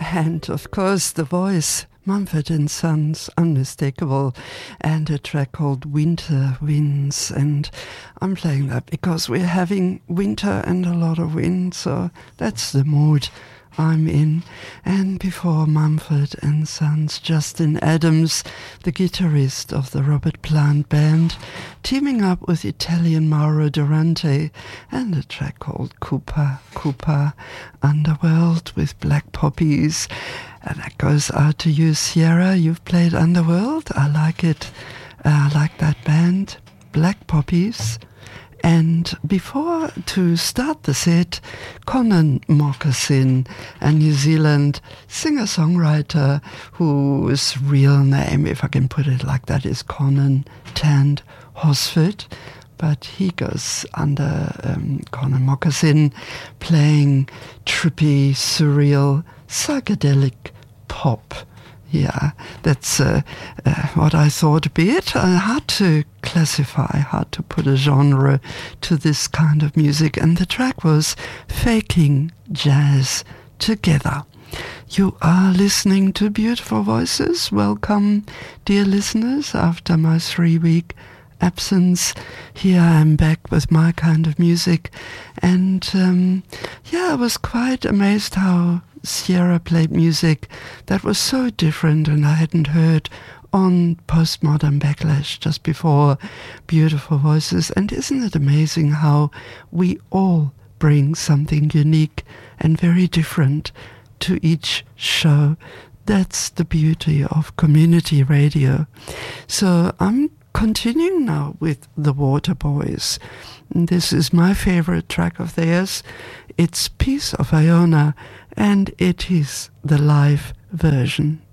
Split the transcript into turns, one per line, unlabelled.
And of course the voice, Mumford & Sons, unmistakable, and a track called Winter Winds. And I'm playing that because we're having winter and a lot of wind, so that's the mood I'm in. And before Mumford & Sons, Justin Adams, the guitarist of the Robert Plant Band, teaming up with Italian Mauro Durante, and a track called Cooper, Cooper, Underworld with Black Poppies. And that goes out to you, Sierra. You've played Underworld. I like it. I like that band, Black Poppies. And before, to start the set, Conan Moccasin, a New Zealand singer-songwriter whose real name, if I can put it like that, is Conan Tand Hosford. But he goes under Conan Moccasin, playing trippy, surreal, psychedelic pop. Yeah, that's what I thought a bit. Hard to classify, hard to put a genre to this kind of music. And the track was Faking Jazz Together. You are listening to Beautiful Voices. Welcome, dear listeners, after my 3-week absence. Here I am back with my kind of music. And I was quite amazed how Sierra played music that was so different and I hadn't heard on Postmodern Backlash just before Beautiful Voices. And isn't it amazing how we all bring something unique and very different to each show? That's the beauty of community radio. So I'm continuing now with the Waterboys. This is my favorite track of theirs. It's Piece of Iona, and it is the live version.